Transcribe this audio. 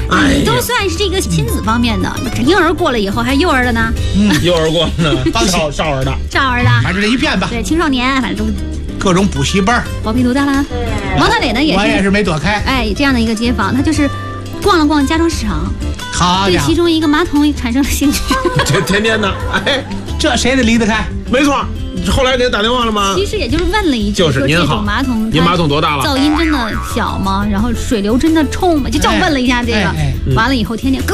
都算是这个亲子方面的。婴儿过了以后，还幼儿的呢？ 幼儿过呢，少儿的， 反正这一片吧。 对，青少年，反正都各种补习班。 包皮多大了？王大磊呢也是， 我也是没躲开。 哎，这样的一个街坊，他就是逛了逛家装市场，对其中一个马桶产生了兴趣。 这天天的，哎， 这谁得离得开？ 没错。后来给他打电话了吗？ 其实也就是问了一句， 就是您好，您马桶多大了？ 噪音真的小吗？然后水流真的冲吗？就这样问了一下这个，完了以后天天。